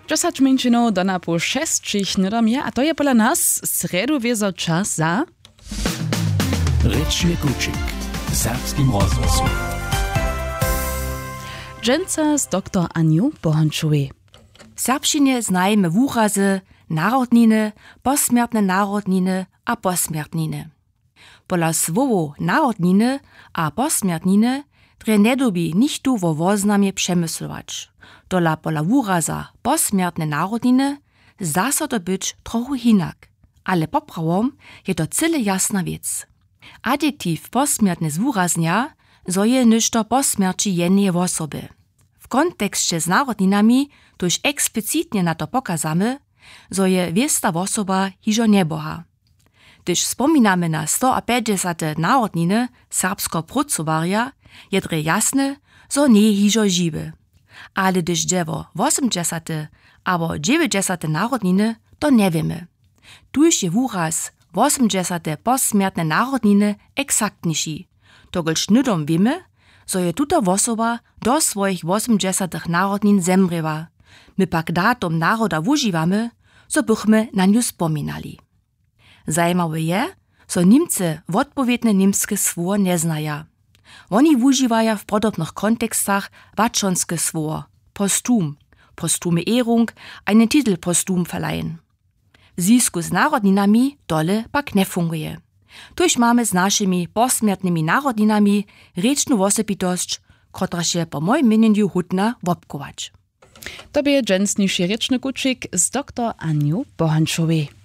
10 minut do na po 6 nydamie, a to je pola nas sredu wiezo czas za... Ryczny kuczyk w serbskim rozgłosu. Dżęca z dr Aniu Bohončovej. W serbšćinie znajemy wurazy, narodniny, posmiertne narodniny a posmiertniny. Pola słowo narodniny a posmiertniny dre nedobi nichtu wo woznamie przemyslować. Dola pola wuraza posmiertne narodniny zda so to być trochu hinak, ale poprawom je to cyle jasna wiec. Adjektiv posmiertne zwuraznia zo je ništo posmierci jednej osoby. W kontekście z narodninami tuż eksplicitnie na to pokazamy, zo je wiesta osoba hižo neboha. Gdyż wspominamy na 150 narodniny serbsko-prucowarja, je dre jasne, zo nie hižo žiwy. Ale gdyż dziewo 80 albo 90 narodniny, to nie wiemy. Tuż je wuraz 80 posmiertne narodniny eksaktniejszy. Togolž nydom wiemy, zo je tuta osoba do swoich 80 narodnin zemriewa. My pak datum naroda wužívamy, zo bychmy na niu spominali. Zajímawe je, zo Nimcy wotpowiedne nimskie słowo nie znaja. Oni wužívaja w podobnych kontekstach waczonskie słowo, postum, postume Ehrung, einen Titel postum verleihen. W związku z narodninami dole pak nie funguje. Tuż mamy z naszymi posmiertnymi narodninami rečnu osobitość, która się po moim mieniu hutna wopkować. Tobie dżęsniejszy ryczny kuczyk z dr Aniu Bohončovej.